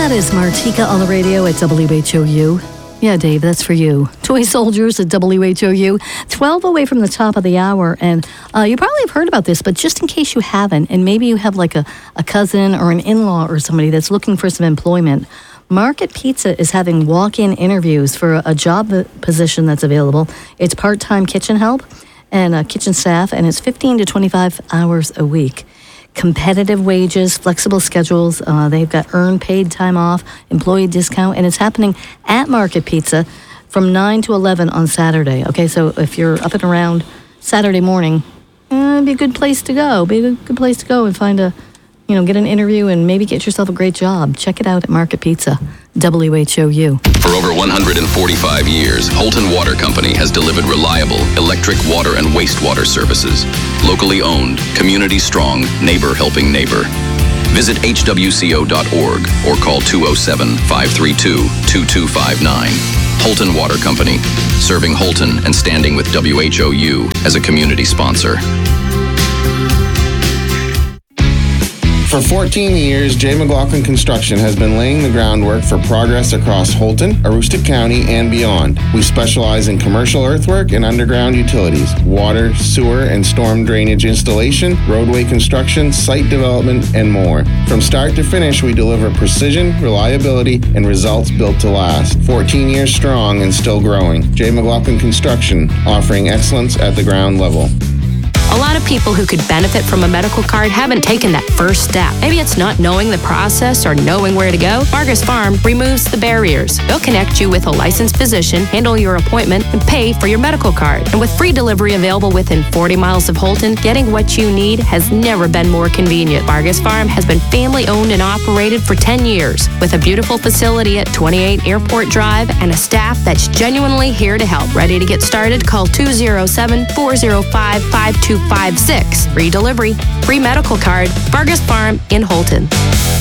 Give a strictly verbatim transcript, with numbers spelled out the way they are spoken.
That is Martika on the radio at W H O U. Yeah, Dave, that's for you. Toy Soldiers at W H O U. twelve away from the top of the hour. And uh, you probably have heard about this, but just in case you haven't, and maybe you have like a, a cousin or an in-law or somebody that's looking for some employment, Market Pizza is having walk-in interviews for a, a job position that's available. It's part-time kitchen help and uh, kitchen staff, and it's fifteen to twenty-five hours a week. Competitive wages, flexible schedules. Uh, they've got earned paid time off, employee discount, and it's happening at Market Pizza from nine to eleven on Saturday. Okay, so if you're up and around Saturday morning, eh, it'd be a good place to go. Be a good place to go and find a, you know, get an interview and maybe get yourself a great job. Check it out at Market Pizza, W H O U. For over one hundred forty-five years, Holton Water Company has delivered reliable electric, water, and wastewater services. Locally owned, community strong, neighbor helping neighbor. Visit H W C O dot org or call two oh seven, five three two, two two five nine. Holton Water Company, serving Holton and standing with W H O U as a community sponsor. For fourteen years, J. McLaughlin Construction has been laying the groundwork for progress across Holton, Aroostook County, and beyond. We specialize in commercial earthwork and underground utilities, water, sewer, and storm drainage installation, roadway construction, site development, and more. From start to finish, we deliver precision, reliability, and results built to last. fourteen years strong and still growing. J. McLaughlin Construction, offering excellence at the ground level. A lot of people who could benefit from a medical card haven't taken that first step. Maybe it's not knowing the process or knowing where to go. Vargas Farm removes the barriers. They'll connect you with a licensed physician, handle your appointment, and pay for your medical card. And with free delivery available within forty miles of Holton, getting what you need has never been more convenient. Vargas Farm has been family owned and operated for ten years, with a beautiful facility at twenty-eight Airport Drive and a staff that's genuinely here to help. Ready to get started? Call two oh seven, four oh five, five two five six. Free delivery, free medical card, Vargas Farm in Holton.